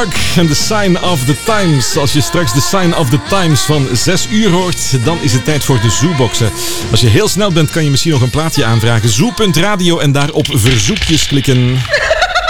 En The Sign of the Times. Als je straks The Sign of the Times van 6 uur hoort, dan is het tijd voor de Zooboxen. Als je heel snel bent, kan je misschien nog een plaatje aanvragen. Zoo.radio en daar op verzoekjes klikken.